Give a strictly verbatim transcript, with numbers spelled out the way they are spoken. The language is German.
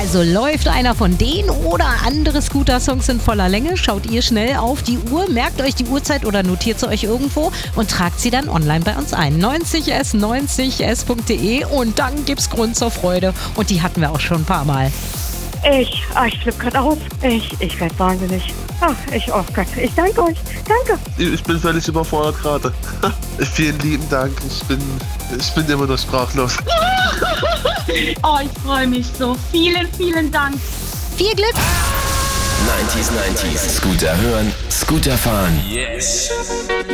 Also läuft einer von denen oder andere Scooter-Songs in voller Länge, schaut ihr schnell auf die Uhr, merkt euch die Uhrzeit oder notiert sie euch irgendwo und tragt sie dann online bei uns ein. neunzig s neunzig s punkt de und dann gibt's Grund zur Freude. Und die hatten wir auch schon ein paar Mal. Ich, ah, ich flippe gerade aus. Ich, ich werde wahnsinnig. Ach, ich, oh Gott, ich danke euch. Danke. Ich bin völlig überfordert gerade. Vielen lieben Dank. Ich bin, ich bin immer noch sprachlos. Oh, ich freue mich so. Vielen, vielen Dank. Viel Glück! neunzig neunzig. Scooter hören, Scooter fahren. Yes.